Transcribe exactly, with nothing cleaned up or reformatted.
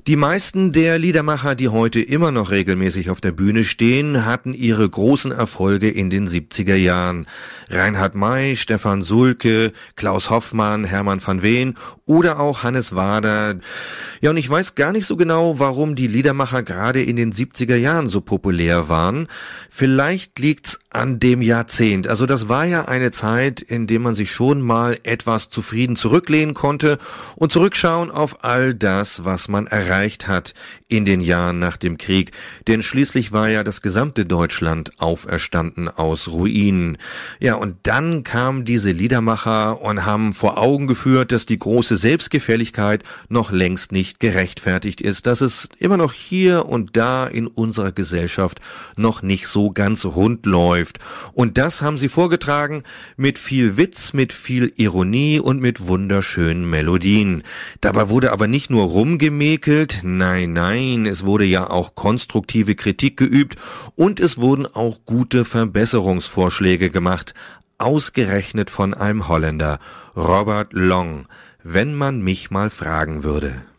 Die meisten der Liedermacher, die heute immer noch regelmäßig auf der Bühne stehen, hatten ihre großen Erfolge in den siebziger Jahren. Reinhard May, Stefan Sulke, Klaus Hoffmann, Hermann van Veen oder auch Hannes Wader. Ja, und ich weiß gar nicht so genau, warum die Liedermacher gerade in den siebziger Jahren so populär waren. Vielleicht liegt's an dem Jahrzehnt. Also das war ja eine Zeit, in der man sich schon mal etwas zufrieden zurücklehnen konnte und zurückschauen auf all das, was man erreicht hat in den Jahren nach dem Krieg. Denn schließlich war ja das gesamte Deutschland auferstanden aus Ruinen. Ja, und dann kamen diese Liedermacher und haben vor Augen geführt, dass die große Selbstgefälligkeit noch längst nicht gerechtfertigt ist, dass es immer noch hier und da in unserer Gesellschaft noch nicht so ganz rund läuft. Und das haben sie vorgetragen mit viel Witz, mit viel Ironie und mit wunderschönen Melodien. Dabei wurde aber nicht nur rumgemäkelt, nein, nein, es wurde ja auch konstruktive Kritik geübt und es wurden auch gute Verbesserungsvorschläge gemacht, ausgerechnet von einem Holländer, Robert Long, wenn man mich mal fragen würde.